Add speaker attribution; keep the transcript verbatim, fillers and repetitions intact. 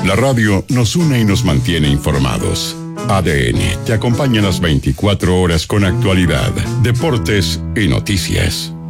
Speaker 1: La radio nos une y nos mantiene informados. A D N te acompaña las veinticuatro horas con actualidad, deportes y noticias.